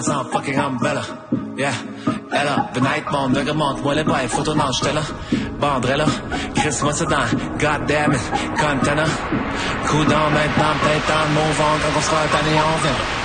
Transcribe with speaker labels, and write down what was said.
Speaker 1: Sans fucking umbrella, yeah. Elle a night, mon nigga, montre-moi les bails, photo, non, j'étais là. Bandrella, Chris-moi ça dans, goddamn it, container. Coup d'en maintenant, peut-être dans le mot vent, quand on sera tanné, on vient.